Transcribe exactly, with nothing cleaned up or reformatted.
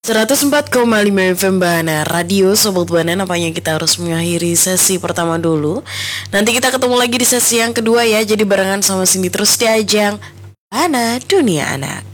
seratus empat koma lima F M Bahana Radio. Sobat Bahana, nampaknya kita harus mengakhiri sesi pertama dulu. Nanti kita ketemu lagi di sesi yang kedua ya. Jadi barengan sama Cindy terus di ajang Bahana Dunia Anak.